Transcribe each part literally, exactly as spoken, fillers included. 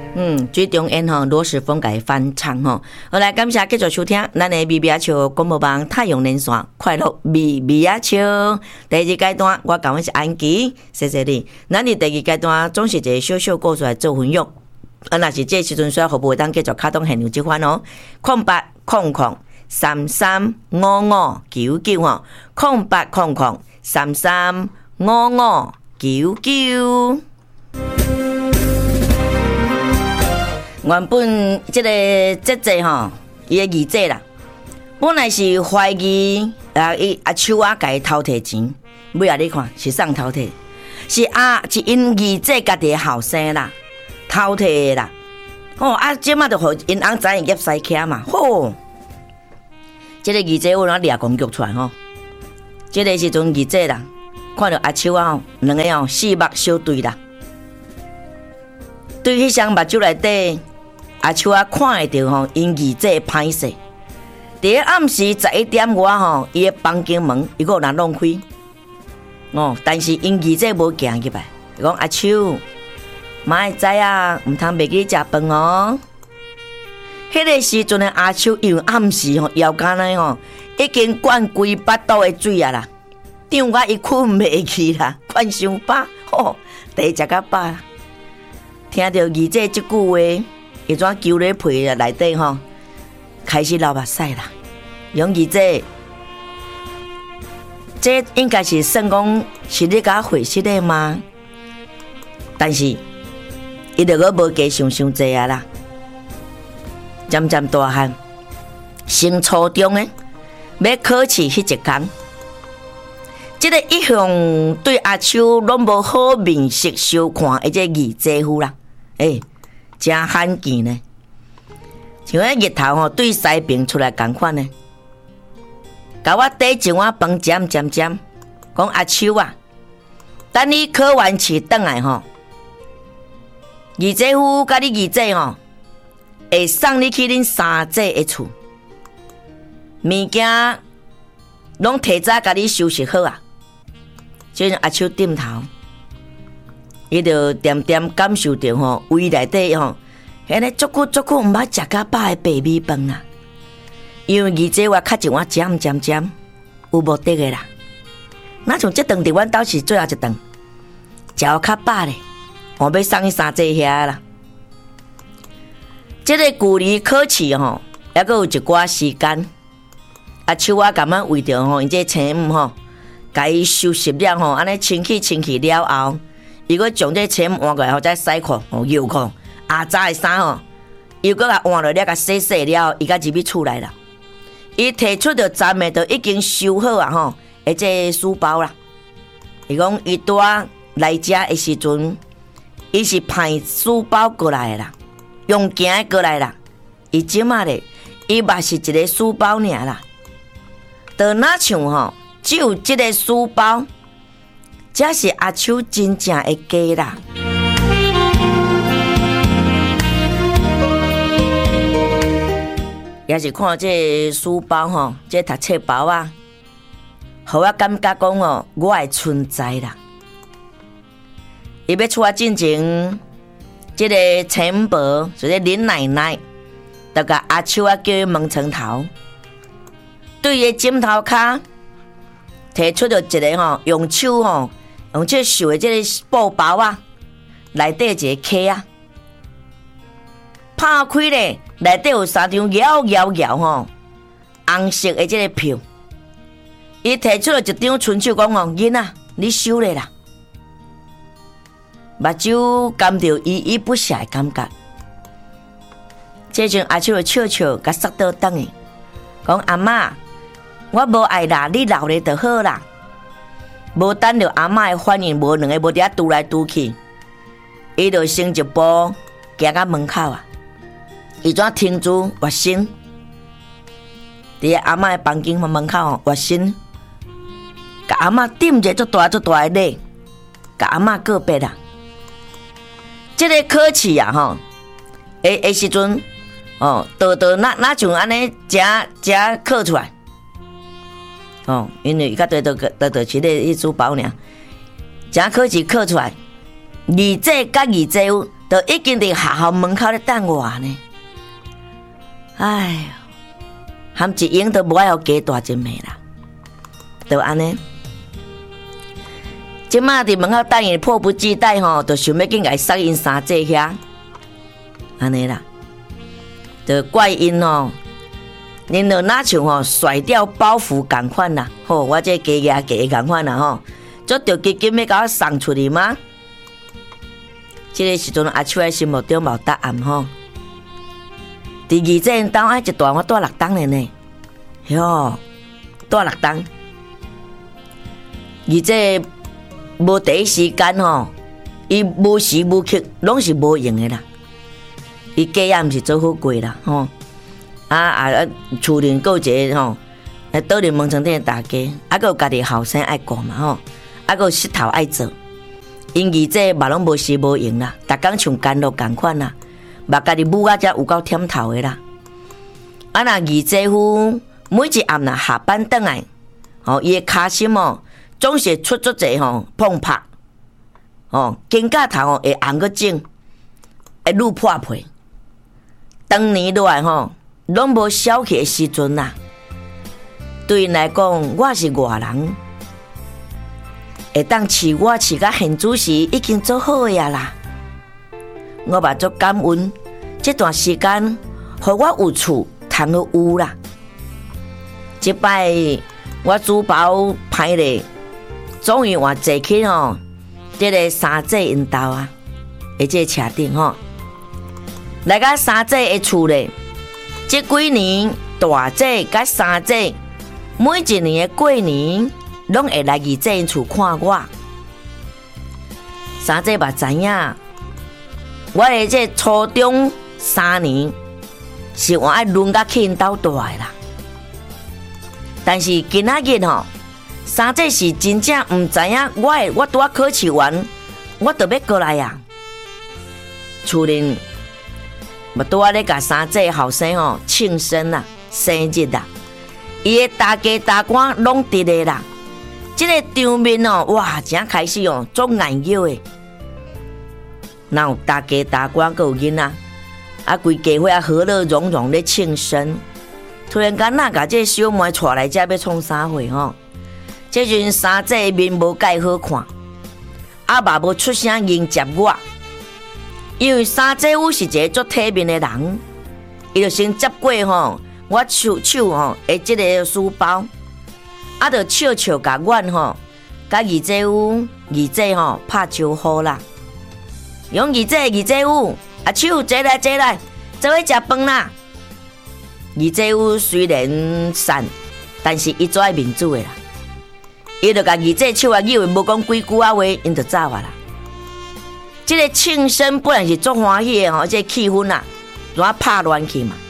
嗯，最中演吼罗时丰改翻唱吼，好来感谢继续收听咱的咪咪仔笑广播网太阳连线快乐咪咪仔笑第二阶段，我讲的是安琪，谢谢你。咱的第二阶段总是一个小小故事来做分享，啊，若是这时阵需要服务当继续卡通现场这款哦，空八空空三三五五九九吼，空八空空三三五五九九。原本这个节节吼，伊个二节啦，本来是怀疑啊，伊阿秋啊，甲伊偷摕钱，尾仔你看是送偷摕，是啊，是因二节家己后生啦，偷摕啦，哦啊，即马就互因翁知影业西徛嘛，吼，这个二节有哪掠公局出来吼，这个时阵二节啦，看到阿秋啊，两个哦四目相对啦，对迄双目睭内底。阿秋啊，看会到吼，因二姐歹势。伫个暗时十一点外吼，伊个房间门伊个人弄开，哦，但是因二姐无行入来，讲阿秋，妈会知啊，毋通袂记食饭哦。迄个时阵的阿秋，因为暗时吼，腰间呢吼，已经灌规巴肚的水啊啦，让我伊困袂去啦，困伤饱，吼，第食甲饱啦。听到二姐即句话。伊怎揪咧皮内底吼，开始流目屎啦。勇二姐，这应该是算讲是你甲回息的吗？但是伊就个无加想伤济啊啦。渐渐大汉，升初中诶，要考试迄一天，即、这个一向对阿秋拢无好面色相看，而且二姐夫啦，诶、欸。真罕见呢，像迄日头吼对西边出来同款呢，甲我缀一碗饭尖尖尖，讲阿秋啊，等你考完试转来吼，二姐夫甲你二姐吼，会送你去恁三姐的厝，物件拢提早甲你收拾好啊。即阵阿秋点头。伊就点点感受到吼，胃内底吼，迄个足久足久毋捌食甲饱的白米饭啊。因为二姐我较一碗尖尖尖，有目的的啦。那像这顿伫阮兜是最后一顿，食较饱咧，我要送去三姐遐啦。这个距离考试吼，还阁有一寡时间。啊，秋我感觉为着吼，因这青姆吼，甲伊收拾了吼，安尼清气清气了后。伊个将这钱换过来，或者洗裤、哦油裤、阿早的衫吼，又搁甲换落了，甲洗洗了，伊甲入去厝内啦。伊摕出着站的，就已经收好啊吼，而这书包啦。伊讲伊拄仔来遮的时阵，伊是派书包过来的啦，用行的过来啦。伊即马咧，伊嘛是一个书包尔啦。就哪像吼，只有即个书包。这是阿秋真正的家啦，也是看这书包吼，这读册包啊，互我感觉讲哦，我的存在啦。伊要出发进前，这个陈伯就是林奶奶，就甲阿秋啊叫伊问床头，对伊枕头骹摕出着一个吼，用手吼。用这绣的这个布包啊，内底一个壳啊，拍开咧，内底有三张摇摇摇吼，红色的这个票。伊摕出了一张春手，讲哦，囡仔，你收咧啦。目睭感到依依不舍的感觉。这阵阿秋就笑笑，甲塞倒等伊，讲阿嬷，我无爱啦，你留咧就好啦。无等着阿嬷的反应，无两个无伫遐拄来拄去，伊就先一步行到门口啊。伊怎停住越身，伫阿嬷的房间门口越身，甲阿嬷点一个足大足大的礼，甲阿嬷告别啦。这个考试啊吼，诶诶时阵，哦，道道哪哪像安尼，正正考出来。哦，因为伊甲对对对对，是咧迄书包尔，正考试考出来，二姐甲二姐都已经伫学校门口咧等我呢。哎，含一英都无爱互加大一暝啦，就安尼。即马伫门口等伊迫不及待吼，就想要紧来杀因三姐遐，安尼啦，就怪因吼，因就哪像吼甩掉包袱共款啦，吼，我这加牙加共款啦吼，做着急急要甲我送出去吗？即个时阵阿秋的心目中无答案吼。第二阵当爱一段我住六档的呢，哟，住六档，而这无第一时间吼，伊无时无刻拢是无用的啦。伊家也毋是做好过啦吼，啊啊，厝邻有一个吼，来倒伫门床顶大家，啊，佮有家己后生爱顾嘛吼，啊，佮有膝头爱做，因二姐嘛拢无时无用啦，逐工像干露共款啦。目家己母啊，才有够忝头的啦。啊，那二姐夫每一暗呐下班转来，吼，伊的骹心哦，总是出足济吼碰拍，哦，肩胛头哦会红个肿，会愈破皮。当年落来吼，拢无消气的时阵呐。对因来讲，我是外人，会当饲我饲甲现主时已经做好呀啦。我嘛足感恩，这段时间，互我有厝通好有啦。即摆我主包歹咧，终于换坐起吼，这个三姐因兜啊，而这车顶吼，来甲三姐的厝咧。这几年大姐甲三姐，每一年的过年，拢会来二姐因厝看我。三姐嘛知影。我的这初中三年是我爱轮甲去因兜住的啦，但是今仔日吼，三姐是真正毋知影我的我拄啊考试完，我就要过来呀。厝邻嘛拄啊咧甲三姐后生吼庆生啦、生日啦，伊的大家大官拢伫咧啦，这个场面哦，哇，真开始哦，足眼热的。然后大家大官还有囡仔，啊，规家伙啊和乐融融咧庆生。突然间，那甲这小妹带来，这要创啥货吼？这阵三姐面无介好看，啊嘛无出声迎接我，因为三姐夫是一个足体面的人，伊就先接过吼，我手手吼的这个书包，啊，就笑笑甲阮吼，甲二姐夫二姐吼拍招呼啦。用二姐二姐夫，阿手坐来坐来，做伙食饭啦。二姐夫虽然瘦，但是伊做爱面子的啦。伊就甲二姐手啊，以为无讲几句啊话，因就走啊啦。这个庆生本来是足欢喜的吼，这个气氛啊，怎啊拍乱去嘛？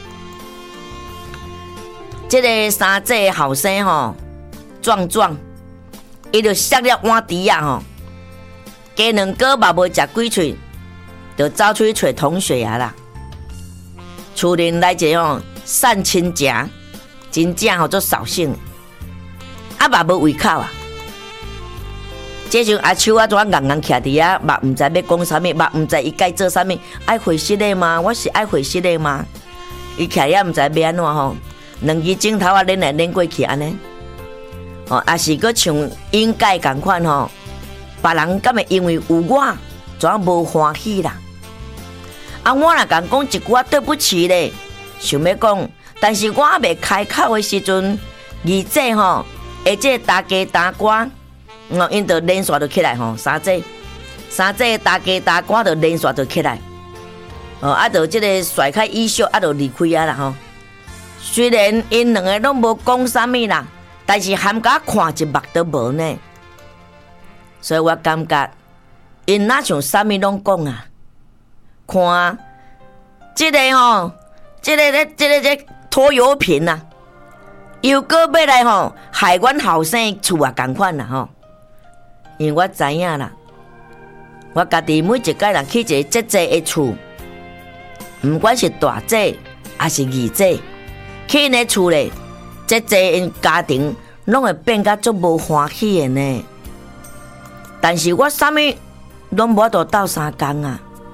这个三姐后生吼，壮壮，伊就摔了碗底啊吼，加两个嘛无食几喙。就走出去找同学啊啦，厝邻来一吼散亲情，真正吼做扫兴，啊嘛无胃口啊。这阵阿秋啊，怎啊硬硬徛伫遐，嘛毋知要讲啥物，嘛毋知伊该做啥物，爱回息的吗？我是爱回息的吗？伊徛遐毋知要安怎吼，两支镜头啊连来连过去安尼，哦，也是搁像应该共款吼，别人敢会因为有我，怎啊无欢喜啦？啊，我若讲讲一句啊，对不起咧，想要讲，但是我还未开口的时阵，二姐吼，而且大家大官，哦，因就连续就起来吼，三姐，三姐大家大官就连续就起来，哦，啊，就这个甩开衣袖，啊，就离开啊啦吼。虽然因两个拢无讲啥物啦，但是含甲看一目都无呢，所以我感觉因哪像啥物拢讲啊。看，这个吼，这个咧，这个这拖油瓶啊，又搁要来吼害阮后生厝啊，共款啦吼。因为我知影啦，我家己每一个人去一个姐姐的厝，毋管是大姐还是二姐，去因的厝咧，姐姐因家庭拢会变甲足无欢喜的呢。但是我啥物拢无法度斗相共啊。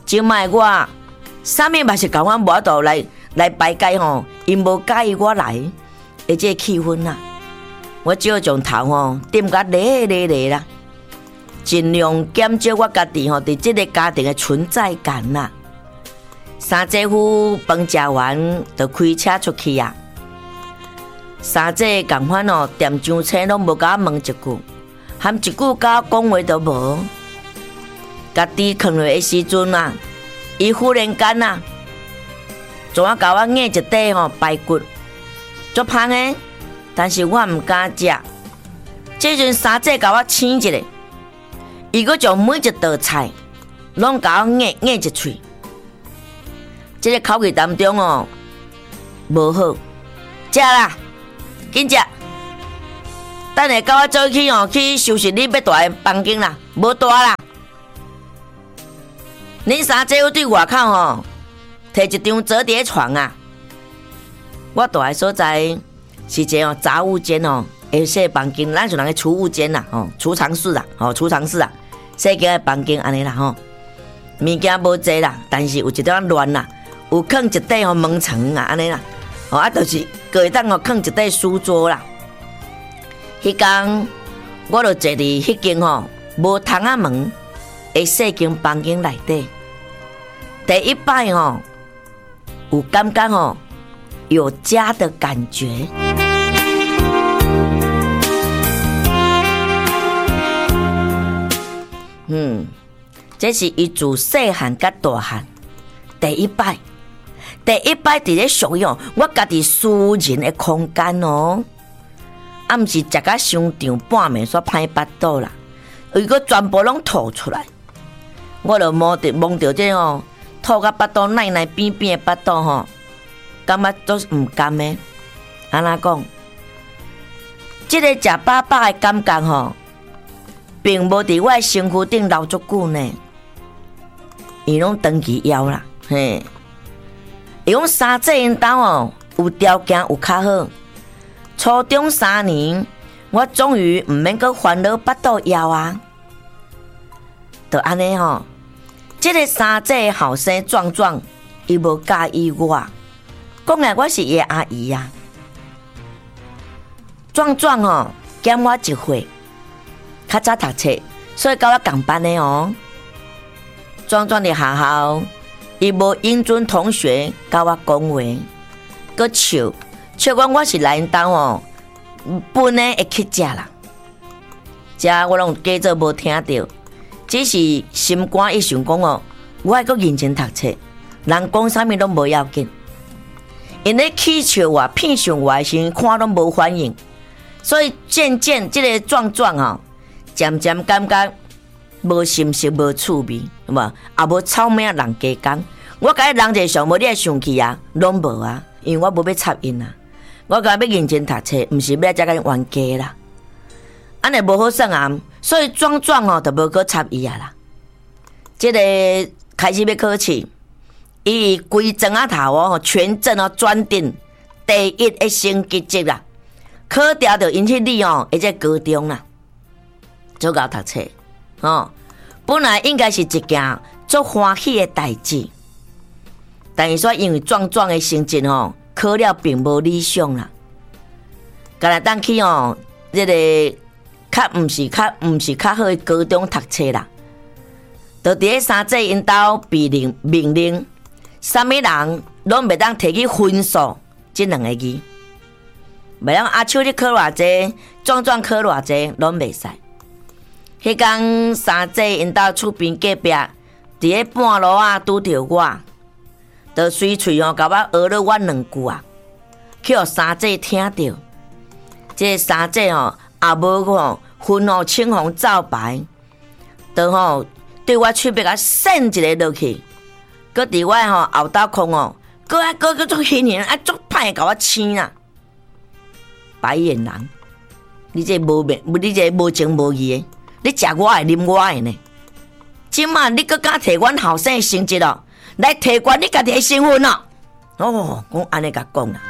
即摆我啥物嘛是甲我无度来来排解吼，因无介意我来，而这气氛啦，我只好将头吼点甲咧咧咧啦，尽量减少我家己吼伫即个家庭的存在感啦。三姐夫饭食完，就开车出去啊。三姐共款哦，店上车拢无甲我问一句，含一句甲我讲话都无。家己囥落的时阵啊，伊忽然间啊，怎啊甲我硬一块吼排骨，足香的，但是我毋敢食。这阵三姐甲我醒一下，伊阁将每一道菜拢甲我硬硬一喙。这个口气当中哦，无好，食啦，紧食。等下甲我走去哦，去收拾你要住的房间啦，无住啦。恁三姐夫对外口吼，摕一张折叠床啊。我住的所在是一个哦杂物间哦，下细房间，咱就人个储物间啦，吼，储藏室啦，吼，储藏室啊，细间的房间安尼啦，吼，物件无济啦，但是有一点乱啦。有放一块吼门床啊，安尼啦，哦啊，就是可以当吼放一块书桌啦。迄天我就坐伫迄间吼无窗仔门的细间房间内底，第一摆吼有感觉吼有家的感觉。嗯，这是伊自细汉甲大汉第一摆。第一摆伫咧属于我家己私人的空间哦，啊，毋是食甲伤长半暝煞歹巴肚啦，伊个全部拢吐出来，我就摸着摸着这哦，吐甲巴肚奶奶扁扁的巴肚吼，感觉都是毋甘的。安怎讲？这个食饱饱的感觉吼，并无伫我的身躯顶留足久呢，伊拢长期枵啦，嘿。伊讲三姐因兜哦，有条件有较好。初中三年，我终于毋免阁烦恼巴肚枵啊。就安尼吼，这个三姐后生壮壮，伊无介意我，讲来我是伊阿姨啊。壮壮哦，减我一岁，较早读册，所以甲我同班的哦。壮壮的学校。伊无应准同学甲我讲话，佮笑笑讲我是来因兜哦，本来会去食啦，食我拢假做无听到，只是心肝一想讲哦，我还佮认真读册，人讲啥物拢无要紧，因咧气笑我、骗上我时，看拢无反应，所以渐渐这个壮壮哦，渐渐感觉。无心识，无趣味，嘛也无臭名人家讲。我甲伊人者上无你会生气啊，拢无啊，因为我无要插因啊。我甲要认真读册，毋是要再甲因冤家啦。安尼无好算啊，所以壮壮哦，就无去插伊啊啦。这个开始要考试，伊规庄仔头哦，全镇哦专定第一的成绩绩啦。考掉就引起你哦，而且高中啦，做够读册。哦，本来应该是一件足欢喜的代志，但是说因为壮壮的成绩哦，考了并无理想啦。甲来当去哦，这个较毋是较毋是较好的高中读册啦。就伫咧三姐因兜被令命令，啥物人拢袂当摕去分数，即两个字。袂当阿秋你考偌济，壮壮考偌济，拢袂使。迄天三姐因兜厝边隔壁，伫咧半路啊拄着我，就随喙吼甲我学了我两句啊，去互三姐听到。这个三姐吼也无吼分吼青红皂白，就吼对我喙边甲扇一个落去，搁伫我吼后斗空哦，搁啊搁搁足狠狠啊足歹甲我青啦，白眼人，你这无面，你这无情无义的。你食我的，啉我的呢？即马你搁敢摕阮后生的成绩哦，来提悬你家己的身份哦？哦，我安尼甲讲啦。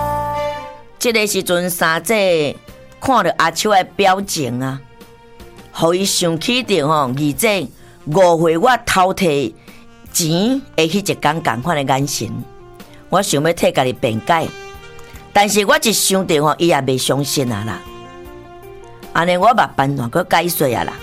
这个时阵，三姐看到阿秋的表情啊， 互伊想起着吼，二姐误会我偷摕钱的迄一工共款的眼神，我想要替家己辩解，但是我一想着吼，伊也袂相信啊啦。安尼我目办法佫解说啊啦。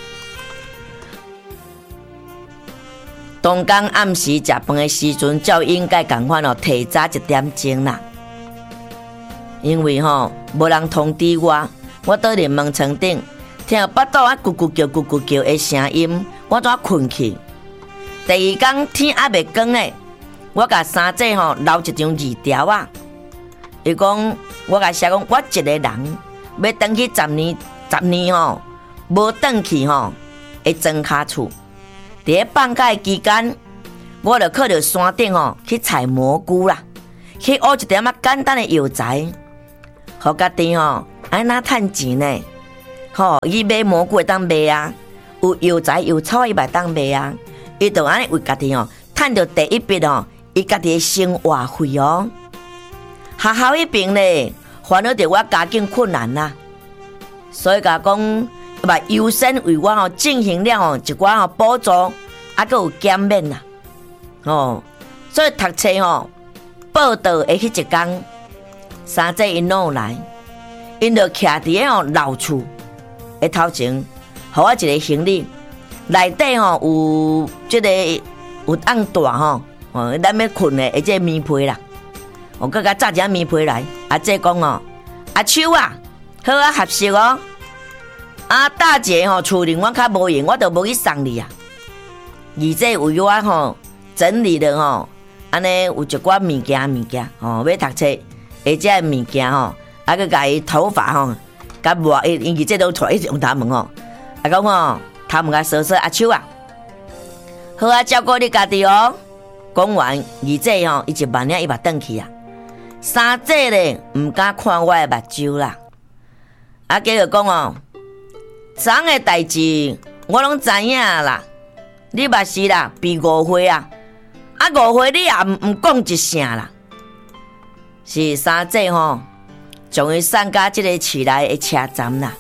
当天暗时食饭的时阵，照应该共款哦，提早一点钟啦。因为吼无人通知我，我倒伫门床顶听到腹肚啊咕咕叫咕咕叫的声音，我怎困去？第二天天还袂光诶，我甲三姐吼留一张字条啊。伊讲我甲写讲，我一个人要转去十年十年吼，无转去吼会装卡厝。伫咧放假期间，我著靠着山顶吼去采蘑菇啦，去学一点仔简单的药材，互家己吼安那趁钱呢？吼，伊买蘑菇会当卖啊，有药材有草伊会当卖啊，伊著安尼为家己吼趁着第一笔吼，伊家己的生活费哦。学校迄边咧，烦恼着我家境困难啦，所以甲讲。把优先为我吼进行了吼一寡吼补助，啊，佮有减免啦，哦，所以读册吼报道的迄一天，三姐因拢有来，因就徛伫个吼老厝的头前，互我一个行李，内底吼有即、这个有按大吼，哦，咱要困的，而且棉被啦，我佮佮炸一棉被来，阿姐讲哦，阿秋啊，好啊，合适哦。啊，大姐吼，厝里我较无闲，我就无去送你啊。二姐为我吼整理了吼，安尼有一寡物件物件吼，要读册，而且物件吼，啊佮甲伊头发吼，甲抹，因二姐都带一用头毛吼，啊讲吼，头毛甲梳梳阿手啊，好啊，照顾你家己哦。讲完，二姐吼，伊一慢领伊目转去啊。三姐咧，毋敢看我的目睭啦，啊，继续讲哦。昨的代志我拢知影啦，你嘛是啦，比误会啊，啊误会你也毋毋讲一声啦。是三姐吼，将伊送到即个市内的车站啦。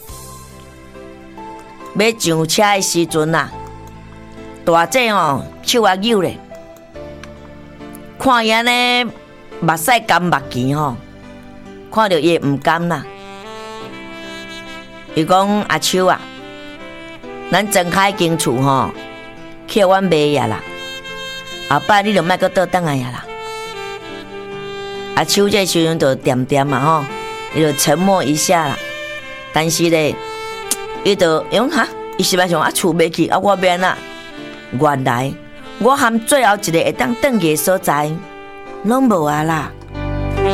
要上车的时阵啦，大姐吼手啊扭咧，看伊安尼目屎干目圆吼，看到伊毋甘啦。伊讲阿秋啊，咱睁开间厝吼，去阮卖呀啦，后摆你就莫搁倒转来呀啦。阿秋这时阵就点点嘛吼，伊就沉默一下啦。但是咧，伊就用哈，伊是咪想啊厝卖去啊我变啦？原来我含最后一个会当转去的所在，拢无啊啦。